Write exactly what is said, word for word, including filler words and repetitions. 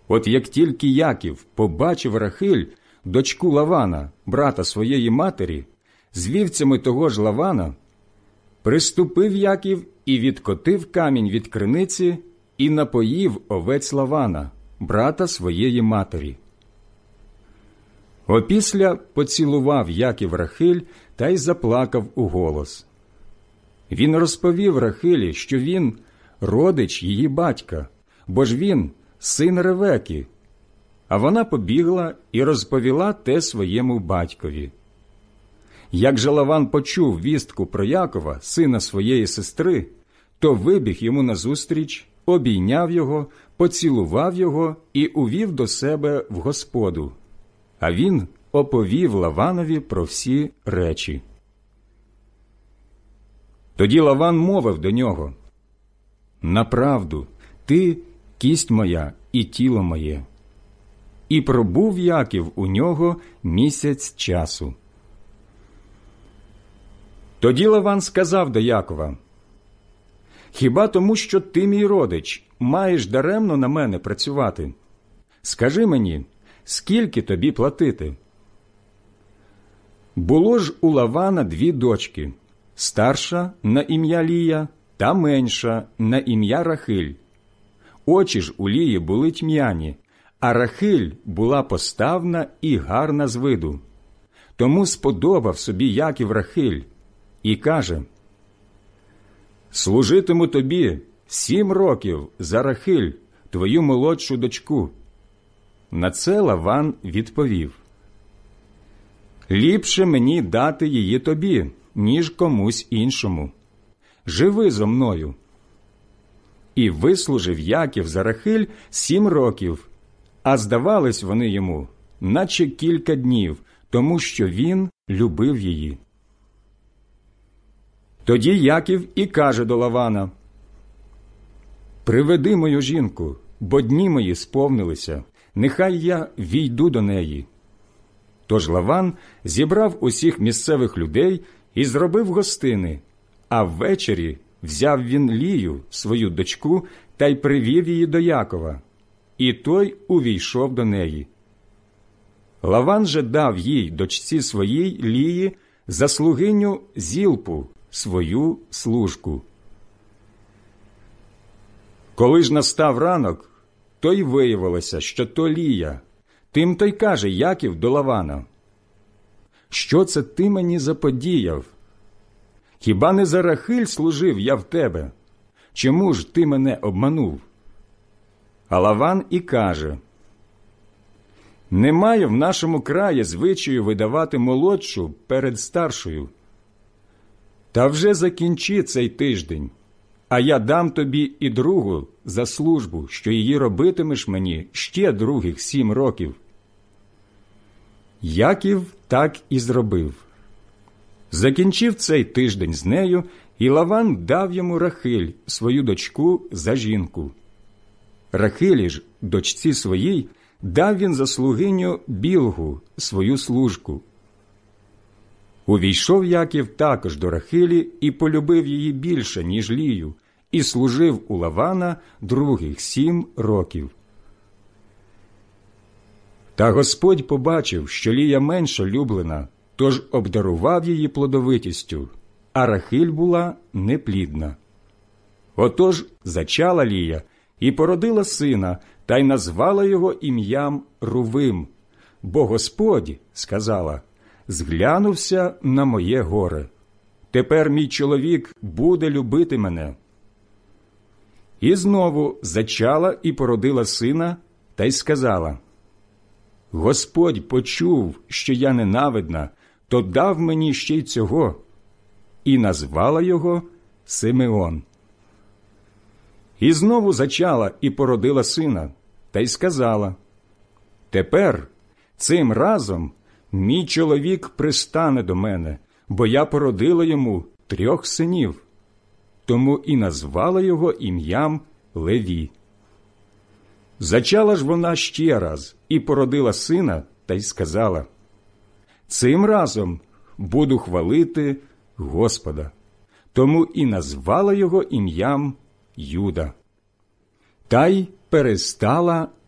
От як тільки Яків побачив Рахиль, дочку Лавана, брата своєї матері, з вівцями того ж Лавана, приступив Яків і відкотив камінь від криниці і напоїв овець Лавана, брата своєї матері. Опісля поцілував Яків Рахиль та й заплакав уголос. Він розповів Рахилі, що він родич її батька, бо ж він син Ревеки. А вона побігла і розповіла те своєму батькові. Як же Лаван почув вістку про Якова, сина своєї сестри, то вибіг йому назустріч, обійняв його, поцілував його і увів до себе в господу. А він оповів Лаванові про всі речі. Тоді Лаван мовив до нього: «Направду, ти – кість моя і тіло моє». І пробув Яків у нього місяць часу. Тоді Лаван сказав до Якова: «Хіба тому, що ти мій родич, маєш даремно на мене працювати? Скажи мені, скільки тобі платити?» Було ж у Лавана дві дочки, старша на ім'я Лія та менша на ім'я Рахиль. Очі ж у Лії були тьмяні, а Рахиль була поставна і гарна з виду. Тому сподобав собі Яків Рахиль і каже: «Служитиму тобі сім років за Рахиль, твою молодшу дочку». На це Лаван відповів: «Ліпше мені дати її тобі, ніж комусь іншому. Живи зо мною». І вислужив Яків за Рахиль сім років, а здавались вони йому, наче кілька днів, тому що він любив її. Тоді Яків і каже до Лавана: «Приведи мою жінку, бо дні мої сповнилися, нехай я війду до неї». Тож Лаван зібрав усіх місцевих людей і зробив гостини, а ввечері взяв він Лію, свою дочку, та й привів її до Якова, і той увійшов до неї. Лаван же дав їй, дочці своїй Лії, за слугиню Зілпу, свою служку. Коли ж настав ранок, то й виявилося, що то Лія. Тим то й каже Яків до Лавана: «Що це ти мені заподіяв? Хіба не за Рахиль служив я в тебе? Чому ж ти мене обманув?» А Лаван і каже: «Немає в нашому краї звичаю видавати молодшу перед старшою. Та вже закінчи цей тиждень, а я дам тобі і другу за службу, що її робитимеш мені ще других сім років». Яків так і зробив. Закінчив цей тиждень з нею, і Лаван дав йому Рахиль, свою дочку, за жінку. Рахилі ж, дочці своїй, дав він за слугиню Білгу, свою служку. Увійшов Яків також до Рахилі і полюбив її більше, ніж Лію, і служив у Лавана других сім років. Та Господь побачив, що Лія менша люблена, тож обдарував її плодовитістю, а Рахиль була неплідна. Отож зачала Лія і породила сина, та й назвала його ім'ям Рувим, бо Господь, сказала, зглянувся на моє горе. Тепер мій чоловік буде любити мене. І знову зачала і породила сина, та й сказала: Господь почув, що я ненавидна, то дав мені ще й цього. І назвала його Симеон. І знову зачала і породила сина, та й сказала: Тепер, цим разом, мій чоловік пристане до мене, бо я породила йому трьох синів. Тому і назвала його ім'ям Леві. Зачала ж вона ще раз і породила сина, та й сказала: Цим разом буду хвалити Господа. Тому і назвала його ім'ям Юда. Та й перестала